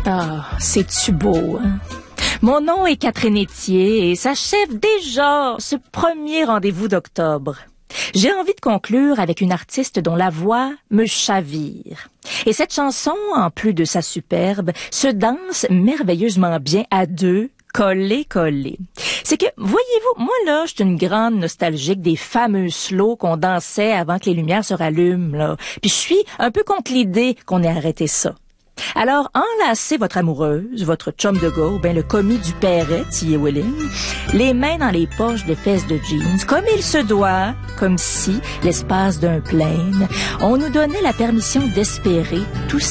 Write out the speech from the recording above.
Ah, c'est-tu beau, hein? Mon nom est Catherine Etier et s'achève déjà ce premier rendez-vous d'octobre. J'ai envie de conclure avec une artiste dont la voix me chavire. Et cette chanson, en plus de sa superbe, se danse merveilleusement bien à deux, collé. C'est que, voyez-vous, moi là, je suis une grande nostalgique des fameux slows qu'on dansait avant que les lumières se rallument, là. Puis je suis un peu contre l'idée qu'on ait arrêté ça. Alors, enlacez votre amoureuse, votre chum de gars, ou bien le commis du Perret, T.A. Willing, les mains dans les poches de fesses de jeans, comme il se doit, comme si, l'espace d'un plaine, on nous donnait la permission d'espérer tout